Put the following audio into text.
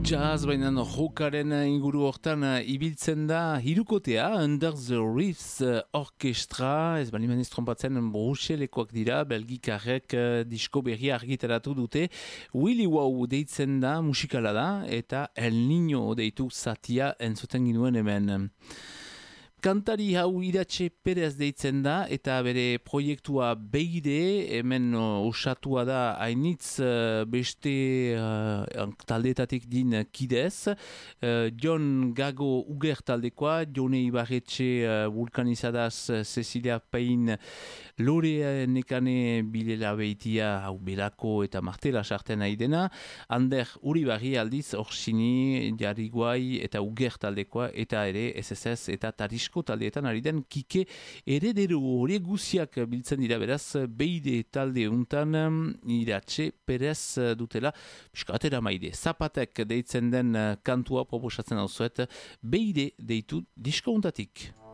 Jazz, baina jokaren inguru hortan ibiltzen da hirukotea, Under the Reefs orkestra, ez bali maniz trompatzen Bruselekoak dira, belgikarrek disko berria argitaratu dute. Willy Wow deitzen da, musikala da, eta El Niño deitu zatia entzuten ginuen hemen. Kantari hau Iratxe Perez deitzen da eta bere proiektua Beire, hemen osatua da hainitz beste taldetatik din kidez. Jon Gago Uger taldekoa, Jone Ibarretxe Vulkanizadaz, Cecilia Pain, Lore Nekane Bilela Beitia hau Belako eta Martela sartzen nahi dena, Ander Uribarri aldiz Orsini, Jarriguai eta Uger taldekoa eta ere SSS eta Tarisko taldeetan ari den Kike Heredero hori guziak biltzen dira beraz Beide talde untan Iratxe Perez dutela piskatera maide. Zapatek deitzen den kantua proposatzen hau zuet Beide deitu disko untatik.